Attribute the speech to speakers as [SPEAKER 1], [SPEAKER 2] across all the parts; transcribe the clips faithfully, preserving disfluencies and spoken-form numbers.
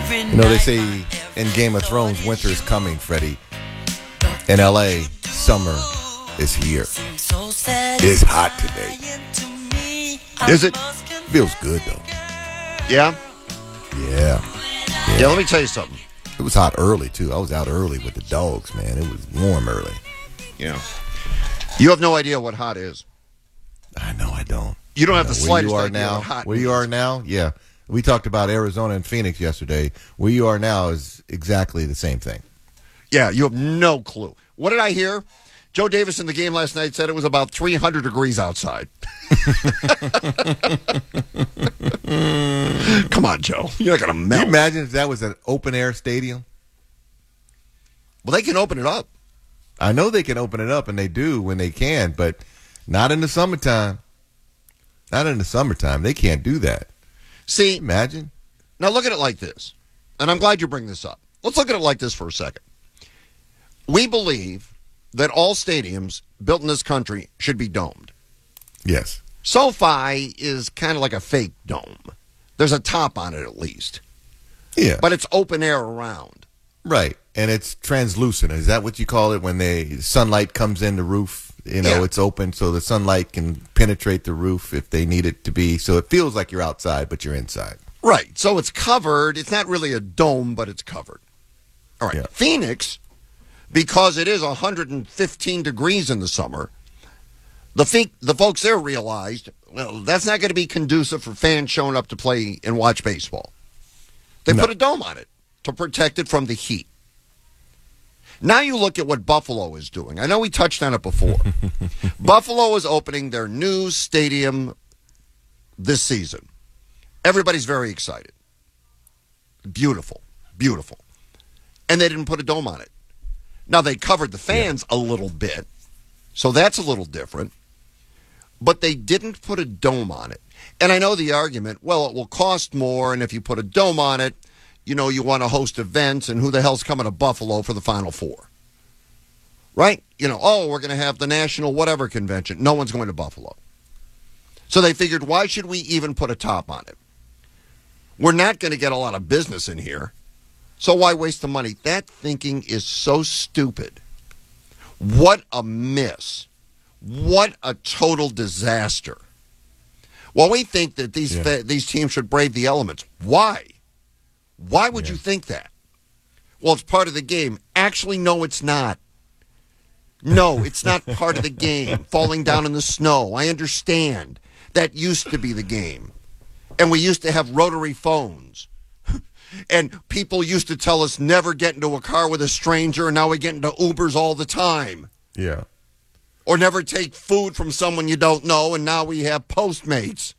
[SPEAKER 1] You know, they say in Game of Thrones, winter is coming, Freddie. In L A, summer is here. It's hot today.
[SPEAKER 2] Is it?
[SPEAKER 1] Feels good, though.
[SPEAKER 2] Yeah?
[SPEAKER 1] Yeah.
[SPEAKER 2] Yeah, yeah let me tell you something.
[SPEAKER 1] It was hot early, too. I was out early with the dogs, man. It was warm early.
[SPEAKER 2] Yeah. You have no idea what hot is.
[SPEAKER 1] I know I don't.
[SPEAKER 2] You don't have the slightest
[SPEAKER 1] where you are
[SPEAKER 2] idea
[SPEAKER 1] now,
[SPEAKER 2] what hot
[SPEAKER 1] Where
[SPEAKER 2] is.
[SPEAKER 1] you are now, yeah. We talked about Arizona and Phoenix yesterday. Where you are now is exactly the same thing.
[SPEAKER 2] Yeah, you have no clue. What did I hear? Joe Davis in the game last night said it was about three hundred degrees outside. Come on, Joe. You're not going to melt.
[SPEAKER 1] Can you imagine if that was an open-air stadium?
[SPEAKER 2] Well, they can open it up.
[SPEAKER 1] I know they can open it up, and they do when they can, but not in the summertime. Not in the summertime. They can't do that.
[SPEAKER 2] See,
[SPEAKER 1] imagine.
[SPEAKER 2] Now look at it like this, and I'm glad you bring this up. Let's look at it like this for a second. We believe that all stadiums built in this country should be domed.
[SPEAKER 1] Yes.
[SPEAKER 2] SoFi is kind of like a fake dome. There's a top on it at least.
[SPEAKER 1] Yeah.
[SPEAKER 2] But it's open air around.
[SPEAKER 1] Right. And it's translucent. Is that what you call it when they sunlight comes in the roof? You know,
[SPEAKER 2] yeah.
[SPEAKER 1] It's open so the sunlight can penetrate the roof if they need it to be. So it feels like you're outside, but you're inside.
[SPEAKER 2] Right. So it's covered. It's not really a dome, but it's covered. All right.
[SPEAKER 1] Yeah.
[SPEAKER 2] Phoenix, because it is one hundred fifteen degrees in the summer, the fe- the folks there realized, well, that's not going to be conducive for fans showing up to play and watch baseball. They
[SPEAKER 1] No.
[SPEAKER 2] put a dome on it to protect it from the heat. Now you look at what Buffalo is doing. I know we touched on it before. Buffalo is opening their new stadium this season. Everybody's very excited. Beautiful. Beautiful. And they didn't put a dome on it. Now, they covered the fans yeah. a little bit, so that's a little different. But they didn't put a dome on it. And I know the argument, well, it will cost more, and if you put a dome on it, you know, you want to host events, and who the hell's coming to Buffalo for the Final Four? Right? You know, oh, we're going to have the national whatever convention. No one's going to Buffalo. So they figured, why should we even put a top on it? We're not going to get a lot of business in here, so why waste the money? That thinking is so stupid. What a miss. What a total disaster. Well, we think that these
[SPEAKER 1] yeah.
[SPEAKER 2] fa- these teams should brave the elements. Why? Why would
[SPEAKER 1] yeah.
[SPEAKER 2] you think that? Well, it's part of the game. Actually, no, it's not. No, it's not part of the game. Falling down in the snow. I understand. That used to be the game. And we used to have rotary phones. And people used to tell us never get into a car with a stranger, and now we get into Ubers all the time.
[SPEAKER 1] Yeah.
[SPEAKER 2] Or never take food from someone you don't know, and now we have Postmates.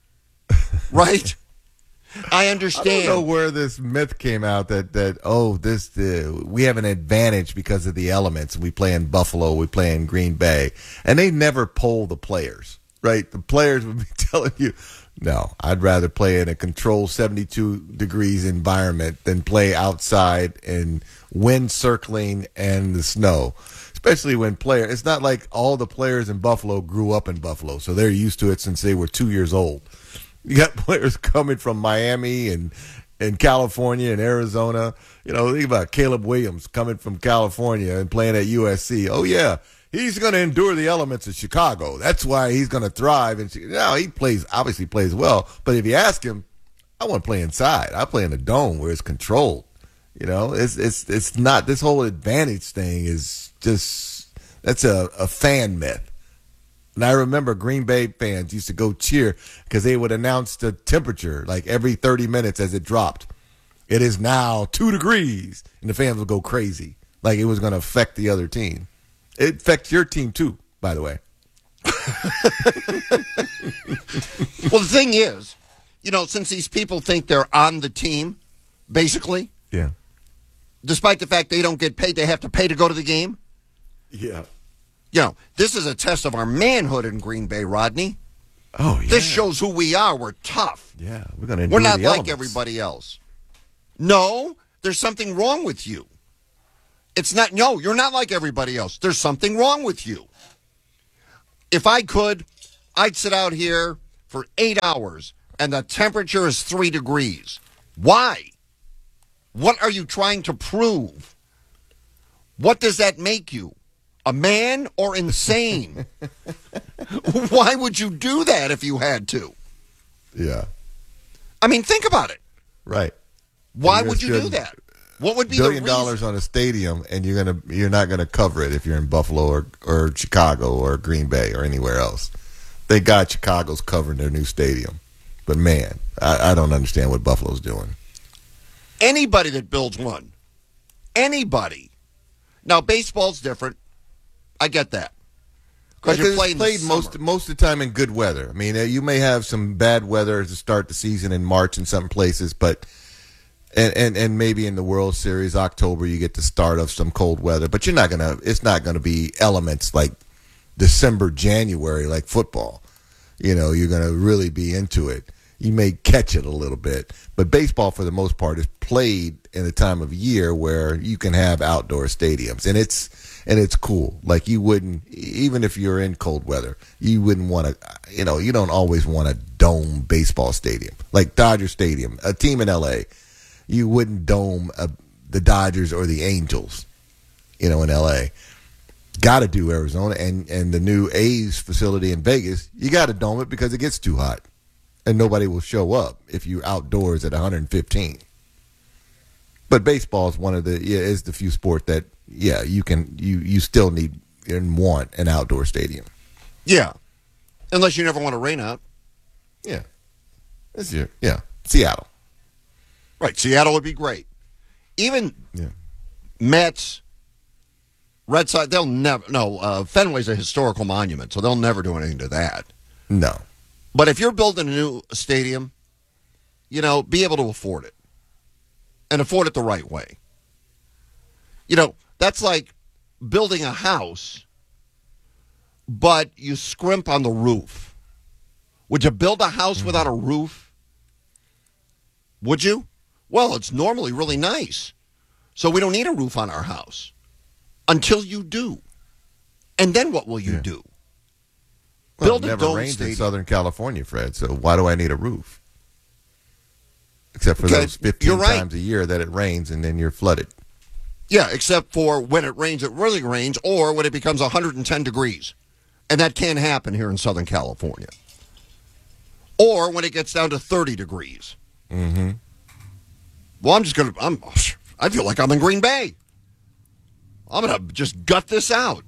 [SPEAKER 2] Right? I understand.
[SPEAKER 1] I don't know where this myth came out that, that oh, this uh, we have an advantage because of the elements. We play in Buffalo, we play in Green Bay. And they never poll the players, right? The players would be telling you, no, I'd rather play in a controlled seventy-two degrees environment than play outside in wind circling and the snow. Especially when players, it's not like all the players in Buffalo grew up in Buffalo, so they're used to it since they were two years old. You got players coming from Miami and, and California and Arizona. You know, think about Caleb Williams coming from California and playing at U S C. Oh, yeah, he's going to endure the elements of Chicago. That's why he's going to thrive. And now he plays, obviously plays well. But if you ask him, I want to play inside. I play in a dome where it's controlled. You know, it's it's it's not, this whole advantage thing is just, that's a, a fan myth. And I remember Green Bay fans used to go cheer because they would announce the temperature like every thirty minutes as it dropped. It is now two degrees. And the fans would go crazy like it was going to affect the other team. It affects your team too, by the way.
[SPEAKER 2] Well, the thing is, you know, since these people think they're on the team, basically.
[SPEAKER 1] Yeah.
[SPEAKER 2] Despite the fact they don't get paid, they have to pay to go to the game.
[SPEAKER 1] Yeah.
[SPEAKER 2] You know, this is a test of our manhood in Green Bay, Rodney.
[SPEAKER 1] Oh, yeah.
[SPEAKER 2] This shows who we are. We're tough.
[SPEAKER 1] Yeah, we're going to
[SPEAKER 2] We're not
[SPEAKER 1] the
[SPEAKER 2] like
[SPEAKER 1] elements.
[SPEAKER 2] everybody else. No, there's something wrong with you. It's not, no, you're not like everybody else. There's something wrong with you. If I could, I'd sit out here for eight hours and the temperature is three degrees. Why? What are you trying to prove? What does that make you? A man or insane? Why would you do that if you had to?
[SPEAKER 1] Yeah.
[SPEAKER 2] I mean, think about it.
[SPEAKER 1] Right.
[SPEAKER 2] Why
[SPEAKER 1] You're
[SPEAKER 2] would you do that? What would be
[SPEAKER 1] billion
[SPEAKER 2] the reason?
[SPEAKER 1] dollars on a stadium, and you're gonna you're not gonna cover it if you're in Buffalo or or Chicago or Green Bay or anywhere else. Thank God Chicago's covering their new stadium, but man, I, I don't understand what Buffalo's doing.
[SPEAKER 2] Anybody that builds one, anybody. Now baseball's different. I get that because
[SPEAKER 1] Yeah,
[SPEAKER 2] you're
[SPEAKER 1] 'cause
[SPEAKER 2] playing
[SPEAKER 1] it's played
[SPEAKER 2] the
[SPEAKER 1] most
[SPEAKER 2] summer.
[SPEAKER 1] most of the time in good weather. I mean, uh, you may have some bad weather to start the season in March in some places, but and, and and maybe in the World Series October you get the start of some cold weather, but you're not gonna. It's not gonna be elements like December, January like football. You know, you're gonna really be into it. You may catch it a little bit, but baseball for the most part is played in a time of year where you can have outdoor stadiums, and it's and it's cool. Like you wouldn't, even if you're in cold weather, you wouldn't want to. You know, you don't always want a dome baseball stadium like Dodger Stadium. A team in L A, you wouldn't dome a, the Dodgers or the Angels. You know, in L A, got to do Arizona and and the new A's facility in Vegas. You got to dome it because it gets too hot. And nobody will show up if you're outdoors at one hundred fifteen. But baseball is one of the yeah is the few sport that yeah you can you you still need and want an outdoor stadium.
[SPEAKER 2] Yeah, unless you never want to rain out.
[SPEAKER 1] Yeah, this year yeah Seattle.
[SPEAKER 2] Right, Seattle would be great. Even
[SPEAKER 1] Yeah,
[SPEAKER 2] Mets, Red Sox, they'll never. No, uh, Fenway's a historical monument, so they'll never do anything to that.
[SPEAKER 1] no,
[SPEAKER 2] But if you're building a new stadium, you know, be able to afford it. And afford it the right way. You know, that's like building a house, but you scrimp on the roof. Would you build a house mm-hmm. without a roof? Would you? Well, it's normally really nice. So we don't need a roof on our house. Until you do. And then what will you
[SPEAKER 1] yeah.
[SPEAKER 2] do?
[SPEAKER 1] Well,
[SPEAKER 2] Build
[SPEAKER 1] it
[SPEAKER 2] a
[SPEAKER 1] never
[SPEAKER 2] dome
[SPEAKER 1] rains
[SPEAKER 2] stadium.
[SPEAKER 1] in Southern California, Fred. So why do I need a roof? Except for
[SPEAKER 2] Okay,
[SPEAKER 1] those fifteen
[SPEAKER 2] you're right.
[SPEAKER 1] times a year that it rains and then you're flooded.
[SPEAKER 2] Yeah, except for when it rains, it really rains, or when it becomes one hundred ten degrees. And that can happen here in Southern California. Or when it gets down to thirty degrees.
[SPEAKER 1] Mm-hmm.
[SPEAKER 2] Well, I'm just going to, I'm, I feel like I'm in Green Bay. I'm going to just gut this out.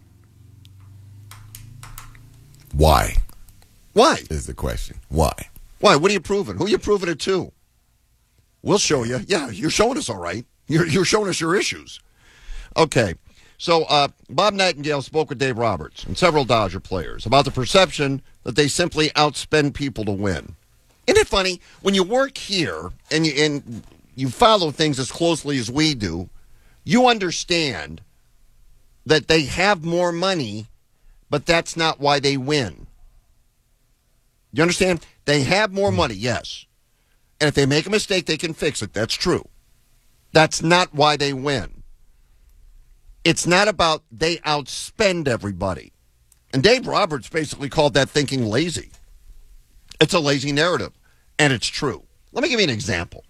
[SPEAKER 1] Why?
[SPEAKER 2] Why?
[SPEAKER 1] Is the question. Why?
[SPEAKER 2] Why? What are you proving? Who are you proving it to? We'll show you. Yeah, you're showing us all right. You're, you're showing us your issues. Okay. So uh, Bob Nightingale spoke with Dave Roberts and several Dodger players about the perception that they simply outspend people to win. Isn't it funny? When you work here and you, and you follow things as closely as we do, you understand that they have more money, but that's not why they win. You understand? They have more money, yes. And if they make a mistake, they can fix it. That's true. That's not why they win. It's not about they outspend everybody. And Dave Roberts basically called that thinking lazy. It's a lazy narrative, and it's true. Let me give you an example.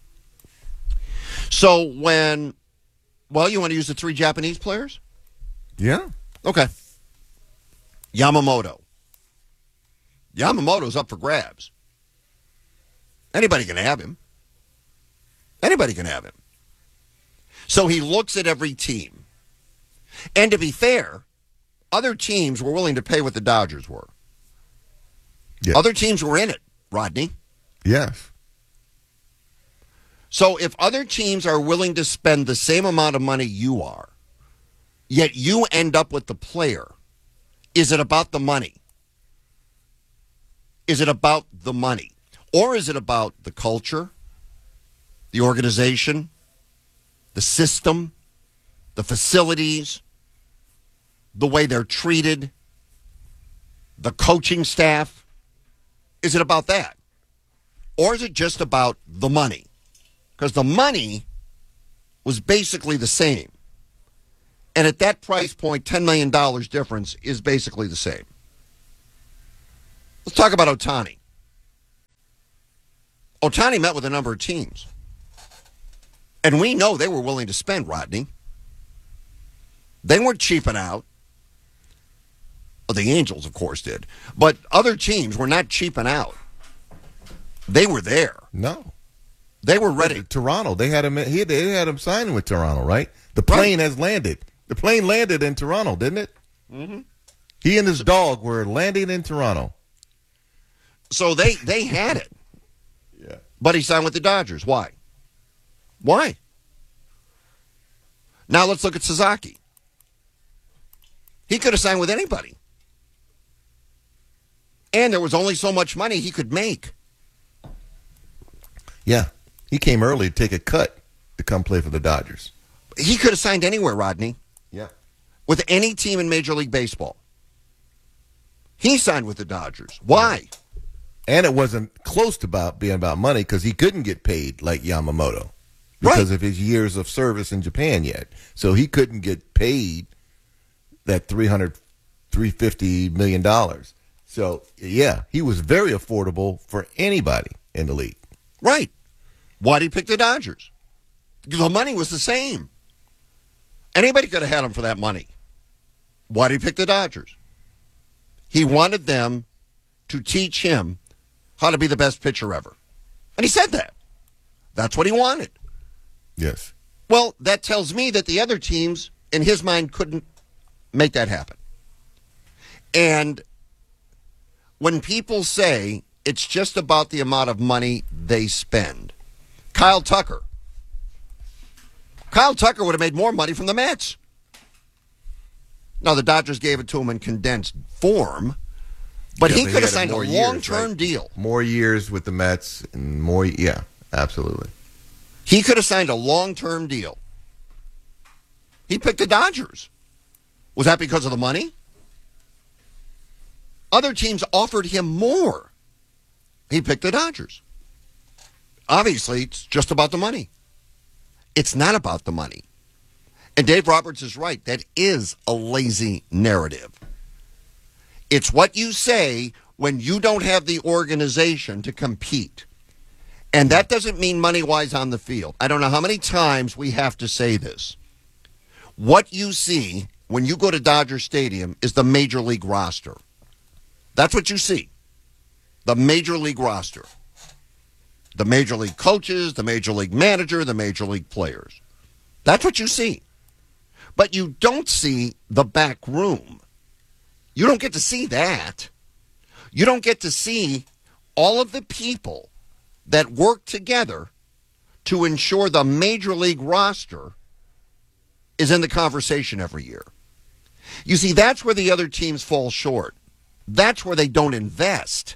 [SPEAKER 2] So when, well, you want to use the three Japanese players?
[SPEAKER 1] Yeah.
[SPEAKER 2] Okay. Yamamoto. Yamamoto's up for grabs. Anybody can have him. Anybody can have him. So he looks at every team. And to be fair, other teams were willing to pay what the Dodgers were.
[SPEAKER 1] Yes.
[SPEAKER 2] Other teams were in it, Rodney.
[SPEAKER 1] Yes.
[SPEAKER 2] So if other teams are willing to spend the same amount of money you are, yet you end up with the player, is it about the money? Is it about the money? Or is it about the culture, the organization, the system, the facilities, the way they're treated, the coaching staff? Is it about that? Or is it just about the money? Because the money was basically the same. And at that price point, ten million dollars difference is basically the same. Let's talk about Ohtani. Ohtani met with a number of teams. And we know they were willing to spend, Rodney. They weren't cheaping out. Well, the Angels, of course, did. But other teams were not cheaping out. They were there.
[SPEAKER 1] No.
[SPEAKER 2] They were ready.
[SPEAKER 1] Toronto, they had him. He, they had him signing with Toronto, right? The plane right. has landed. The plane landed in Toronto, didn't it? Mm-hmm. He and his dog were landing in Toronto.
[SPEAKER 2] So they, they had it.
[SPEAKER 1] Yeah.
[SPEAKER 2] But he signed with the Dodgers. Why? Why? Now let's look at Sasaki. He could have signed with anybody. And there was only so much money he could make.
[SPEAKER 1] Yeah. He came early to take a cut to come play for the Dodgers.
[SPEAKER 2] He could have signed anywhere, Rodney.
[SPEAKER 1] Yeah.
[SPEAKER 2] With any team in Major League Baseball. He signed with the Dodgers. Why?
[SPEAKER 1] And it wasn't close to about being about money because he couldn't get paid like Yamamoto because
[SPEAKER 2] right.
[SPEAKER 1] of his years of service in Japan yet. So he couldn't get paid that three hundred, three hundred fifty million dollars. So, yeah, he was very affordable for anybody in the league.
[SPEAKER 2] Right. Why did he pick the Dodgers? The money was the same. Anybody could have had him for that money. Why did he pick the Dodgers? He wanted them to teach him how to be the best pitcher ever. And he said that. That's what he wanted.
[SPEAKER 1] Yes.
[SPEAKER 2] Well, that tells me that the other teams, in his mind, couldn't make that happen. And when people say it's just about the amount of money they spend, Kyle Tucker. Kyle Tucker would have made more money from the Mets. Now, the Dodgers gave it to him in condensed form, but
[SPEAKER 1] yeah,
[SPEAKER 2] he
[SPEAKER 1] but
[SPEAKER 2] could
[SPEAKER 1] he
[SPEAKER 2] have signed a long-term
[SPEAKER 1] right?
[SPEAKER 2] deal.
[SPEAKER 1] More years with the Mets and more, yeah, absolutely.
[SPEAKER 2] He could have signed a long-term deal. He picked the Dodgers. Was that because of the money? Other teams offered him more. He picked the Dodgers. Obviously, it's just about the money. It's not about the money. And Dave Roberts is right. That is a lazy narrative. It's what you say when you don't have the organization to compete. And that doesn't mean money-wise on the field. I don't know how many times we have to say this. What you see when you go to Dodger Stadium is the Major League roster. That's what you see. The Major League roster. The Major League coaches, the Major League manager, the Major League players. That's what you see. But you don't see the back room. You don't get to see that. You don't get to see all of the people that work together to ensure the Major League roster is in the conversation every year. You see, that's where the other teams fall short. That's where they don't invest.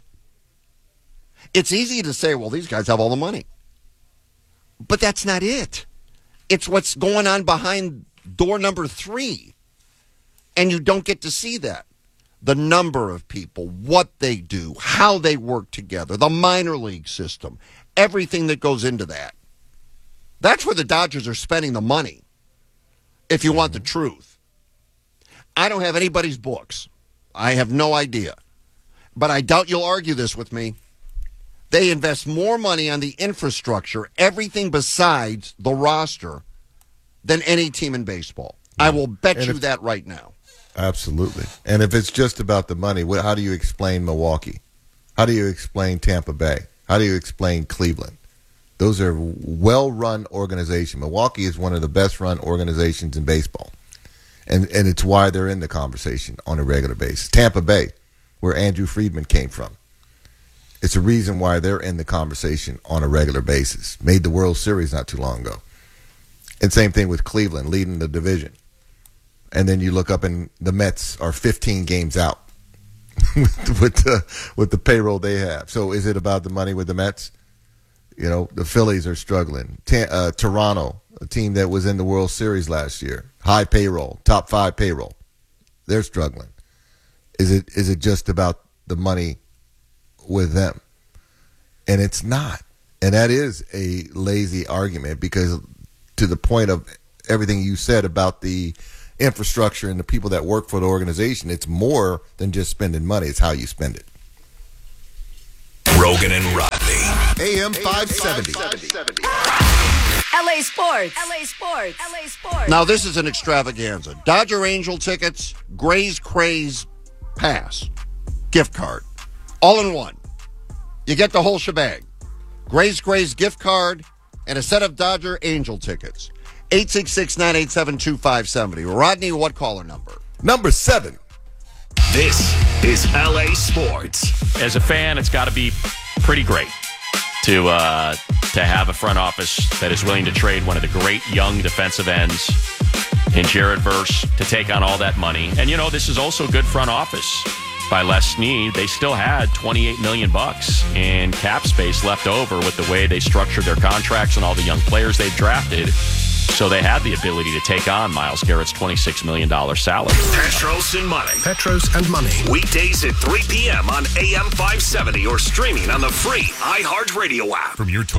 [SPEAKER 2] It's easy to say, well, these guys have all the money. But that's not it. It's what's going on behind door number three. And you don't get to see that. The number of people, what they do, how they work together, the minor league system, everything that goes into that. That's where the Dodgers are spending the money, if you want the truth. I don't have anybody's books. I have no idea. But I doubt you'll argue this with me. They invest more money on the infrastructure, everything besides the roster, than any team in baseball. I will bet and you if, that right now.
[SPEAKER 1] Absolutely. And if it's just about the money, how do you explain Milwaukee? How do you explain Tampa Bay? How do you explain Cleveland? Those are well-run organizations. Milwaukee is one of the best-run organizations in baseball. And and it's why they're in the conversation on a regular basis. Tampa Bay, where Andrew Friedman came from. It's a reason why they're in the conversation on a regular basis. Made the World Series not too long ago. And same thing with Cleveland, leading the division. And then you look up and the Mets are fifteen games out with, with, the, with the payroll they have. So is it about the money with the Mets? You know, the Phillies are struggling. Ta- uh, Toronto, a team that was in the World Series last year, high payroll, top five payroll. They're struggling. Is it is it just about the money with them? And it's not. And that is a lazy argument because to the point of everything you said about the infrastructure and the people that work for the organization, it's more than just spending money. It's how you spend it.
[SPEAKER 3] Rogan and Rodney.
[SPEAKER 1] A M five seventy.
[SPEAKER 3] L A Sports. L A Sports. L A Sports.
[SPEAKER 2] Now, this is an extravaganza. Dodger Angel tickets, Gray's Craze Pass, gift card, all in one. You get the whole shebang. Gray's Craze gift card and a set of Dodger Angel tickets. eight six six, nine eight seven, two five seven zero. Rodney, what caller number?
[SPEAKER 1] Number seven.
[SPEAKER 4] This is L A Sports.
[SPEAKER 5] As a fan, it's got to be pretty great to uh, to have a front office that is willing to trade one of the great young defensive ends in Jared Verse to take on all that money. And, you know, this is also good front office by Les Snead. They still had twenty-eight million bucks in cap space left over with the way they structured their contracts and all the young players they've drafted. So they had the ability to take on Myles Garrett's twenty-six million dollars salary.
[SPEAKER 4] Petros and Money.
[SPEAKER 6] Petros and Money.
[SPEAKER 4] Weekdays at three p.m. on A M five seventy or streaming on the free iHeartRadio app.
[SPEAKER 6] From your to-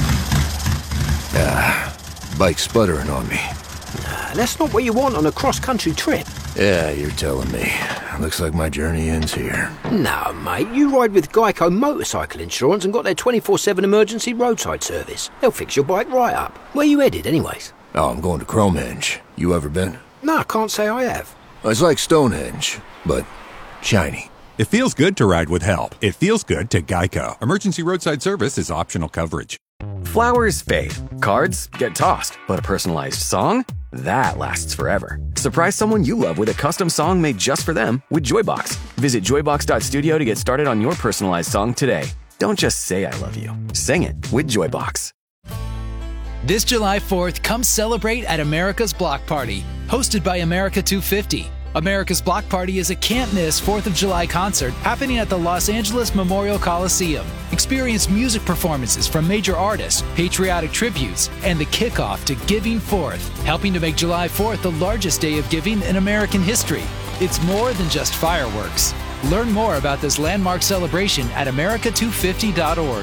[SPEAKER 7] Ah, bike's sputtering on me.
[SPEAKER 8] Nah, that's not what you want on a cross-country trip.
[SPEAKER 7] Yeah, you're telling me. Looks like my journey ends here.
[SPEAKER 8] No, mate, you ride with Geico Motorcycle Insurance and got their twenty-four seven emergency roadside service. They'll fix your bike right up. Where you headed, anyways?
[SPEAKER 7] Oh, I'm going to Cromenge. You ever been?
[SPEAKER 8] No, I can't say I have.
[SPEAKER 7] It's like Stonehenge, but shiny.
[SPEAKER 6] It feels good to ride with help. It feels good to Geico. Emergency roadside service is optional coverage.
[SPEAKER 9] Flowers fade, cards get tossed, but a personalized song? That lasts forever. Surprise someone you love with a custom song made just for them with Joybox. Visit joybox dot studio to get started on your personalized song today. Don't just say I love you. Sing it with Joybox.
[SPEAKER 10] This July fourth, come celebrate at America's Block Party, hosted by America two fifty. America's Block Party is a can't-miss fourth of July concert happening at the Los Angeles Memorial Coliseum. Experience music performances from major artists, patriotic tributes, and the kickoff to Giving Fourth, helping to make July fourth the largest day of giving in American history. It's more than just fireworks. Learn more about this landmark celebration at america two fifty dot org.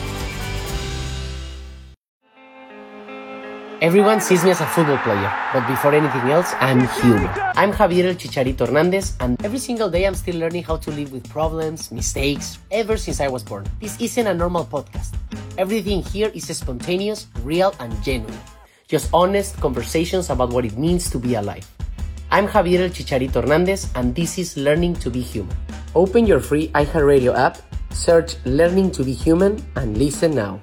[SPEAKER 11] Everyone sees me as a football player, but before anything else, I'm human. I'm Javier El Chicharito Hernandez, and every single day I'm still learning how to live with problems, mistakes, ever since I was born. This isn't a normal podcast. Everything here is spontaneous, real, and genuine. Just honest conversations about what it means to be alive. I'm Javier El Chicharito Hernandez, and this is Learning to be Human. Open your free iHeartRadio app, search Learning to be Human, and listen now.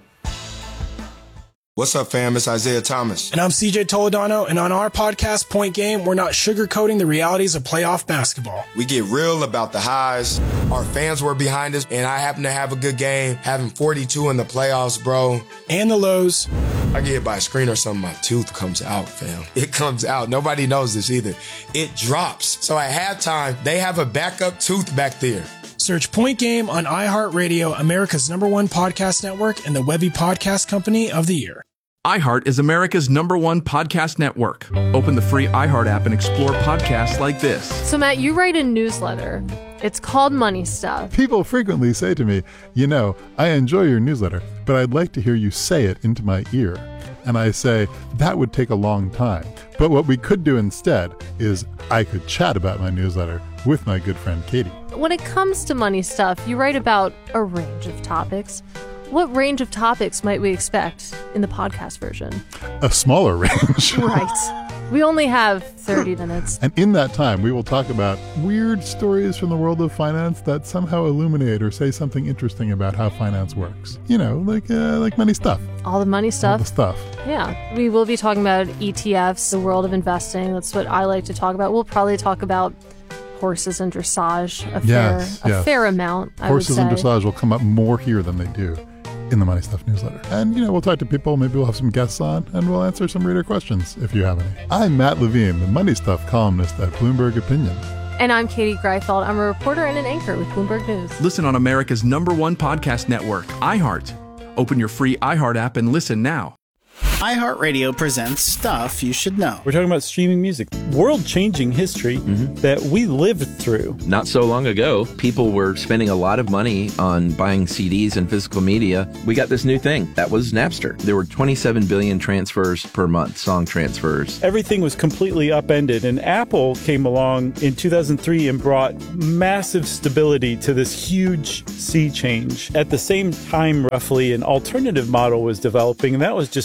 [SPEAKER 12] What's up, fam? It's Isaiah Thomas.
[SPEAKER 13] And I'm C J Toledano, and on our podcast, Point Game, we're not sugarcoating the realities of playoff basketball.
[SPEAKER 12] We get real about the highs. Our fans were behind us, and I happen to have a good game, having forty-two in the playoffs, bro.
[SPEAKER 13] And the lows.
[SPEAKER 12] I get hit by a screen or something, my tooth comes out, fam. It comes out. Nobody knows this either. It drops. So at halftime, they have a backup tooth back there.
[SPEAKER 13] Search Point Game on iHeartRadio, America's number one podcast network, and the Webby Podcast Company of the Year.
[SPEAKER 14] iHeart is America's number one podcast network. Open the free iHeart app and explore podcasts like this.
[SPEAKER 15] So, Matt, you write a newsletter. It's called Money Stuff.
[SPEAKER 16] People frequently say to me, you know, I enjoy your newsletter, but I'd like to hear you say it into my ear. And I say, that would take a long time. But what we could do instead is I could chat about my newsletter with my good friend Katie.
[SPEAKER 15] When it comes to money stuff, you write about a range of topics. What range of topics might we expect in the podcast version?
[SPEAKER 16] A smaller range.
[SPEAKER 15] Right. We only have thirty minutes.
[SPEAKER 16] And in that time, we will talk about weird stories from the world of finance that somehow illuminate or say something interesting about how finance works. You know, like uh, like money stuff.
[SPEAKER 15] All the money stuff.
[SPEAKER 16] All the stuff.
[SPEAKER 15] Yeah. We will be talking about E T Fs, the world of investing. That's what I like to talk about. We'll probably talk about horses and dressage a
[SPEAKER 16] yes,
[SPEAKER 15] fair,
[SPEAKER 16] yes.
[SPEAKER 15] a fair amount, I
[SPEAKER 16] Horses
[SPEAKER 15] would
[SPEAKER 16] and
[SPEAKER 15] say.
[SPEAKER 16] dressage will come up more here than they do in the Money Stuff newsletter. And, you know, we'll talk to people, maybe we'll have some guests on, and we'll answer some reader questions if you have any. I'm Matt Levine, the Money Stuff columnist at Bloomberg Opinion.
[SPEAKER 15] And I'm Katie Greifeld. I'm a reporter and an anchor with Bloomberg News.
[SPEAKER 14] Listen on America's number one podcast network, iHeart. Open your free iHeart app and listen now.
[SPEAKER 17] iHeartRadio presents Stuff You Should Know.
[SPEAKER 18] We're talking about streaming music, world-changing history mm-hmm. that we lived through.
[SPEAKER 19] Not so long ago, people were spending a lot of money on buying C Ds and physical media. We got this new thing. That was Napster. There were twenty-seven billion transfers per month, song transfers.
[SPEAKER 18] Everything was completely upended, and Apple came along in two thousand three and brought massive stability to this huge sea change. At the same time, roughly, an alternative model was developing, and that was just streaming.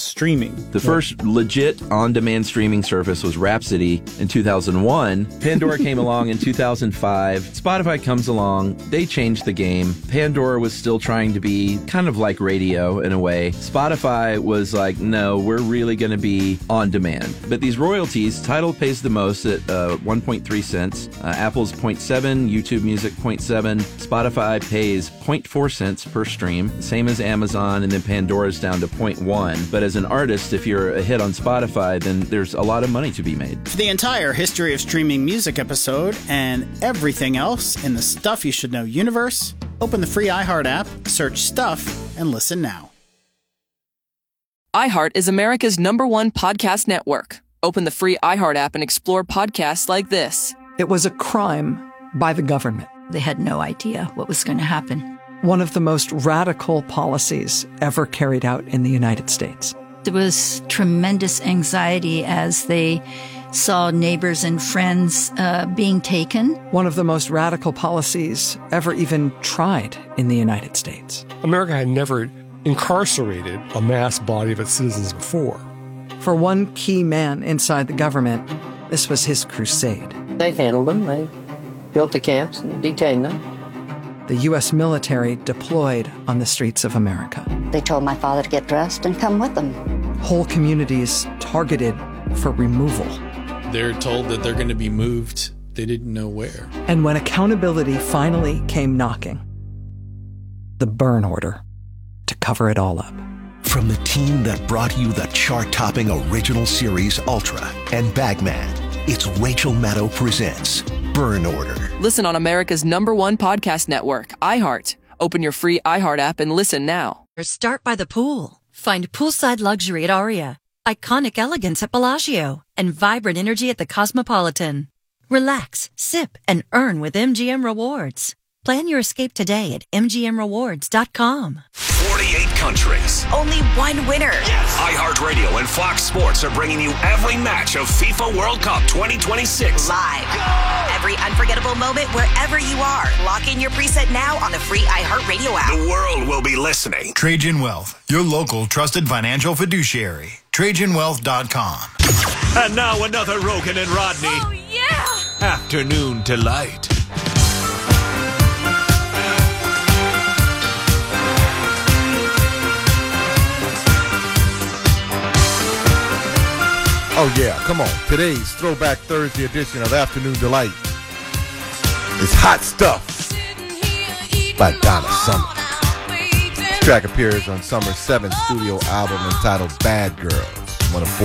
[SPEAKER 18] streaming.
[SPEAKER 19] The first legit on-demand streaming service was Rhapsody in two thousand one. Pandora came along in two thousand five. Spotify comes along. They changed the game. Pandora was still trying to be kind of like radio in a way. Spotify was like, no, we're really going to be on demand. But these royalties, Tidal pays the most at uh, one point three cents. Uh, Apple's zero point seven, YouTube Music zero point seven. Spotify pays zero point four cents per stream, same as Amazon, and then Pandora's down to zero point one. But as an artist, if you're a hit on Spotify, then there's a lot of money to be made.
[SPEAKER 17] For the entire History of Streaming Music episode and everything else in the Stuff You Should Know universe, open the free iHeart app, search Stuff, and listen now.
[SPEAKER 20] iHeart is America's number one podcast network. Open the free iHeart app and explore podcasts like this.
[SPEAKER 21] It was a crime by the government.
[SPEAKER 22] They had no idea what was going to happen.
[SPEAKER 21] One of the most radical policies ever carried out in the United States.
[SPEAKER 22] There was tremendous anxiety as they saw neighbors and friends uh, being taken.
[SPEAKER 21] One of the most radical policies ever even tried in the United States.
[SPEAKER 23] America had never incarcerated a mass body of its citizens before.
[SPEAKER 21] For one key man inside the government, this was his crusade.
[SPEAKER 11] They handled them. They built the camps and detained them.
[SPEAKER 21] The U S military deployed on the streets of America.
[SPEAKER 22] They told my father to get dressed and come with them.
[SPEAKER 21] Whole communities targeted for removal.
[SPEAKER 24] They're told that they're going to be moved. They didn't know where.
[SPEAKER 21] And when accountability finally came knocking, the burn order to cover it all up.
[SPEAKER 25] From the team that brought you the chart-topping original series Ultra and Bagman, it's Rachel Maddow presents Burn Order.
[SPEAKER 20] Listen on America's number one podcast network, iHeart. Open your free iHeart app and listen now.
[SPEAKER 26] Start by the pool. Find poolside luxury at Aria, iconic elegance at Bellagio, and vibrant energy at the Cosmopolitan. Relax, sip, and earn with M G M Rewards. Plan your escape today at M G M rewards dot com.
[SPEAKER 4] forty-eight countries.
[SPEAKER 3] Only one winner.
[SPEAKER 4] Yes. iHeartRadio and Fox Sports are bringing you every match of FIFA World Cup twenty twenty-six.
[SPEAKER 3] Live. Go! Every unforgettable moment wherever you are. Lock in your preset now on the free iHeartRadio app.
[SPEAKER 4] The world will be listening.
[SPEAKER 27] Trajan Wealth, your local trusted financial fiduciary. Trajan Wealth dot com.
[SPEAKER 28] And now another Rogan and Rodney.
[SPEAKER 3] Oh, yeah!
[SPEAKER 28] Afternoon Delight.
[SPEAKER 1] Oh, yeah, come on. Today's Throwback Thursday edition of Afternoon Delight is Hot Stuff by Donna Summer. This track appears on Summer's seventh studio album entitled Bad Girls, one of four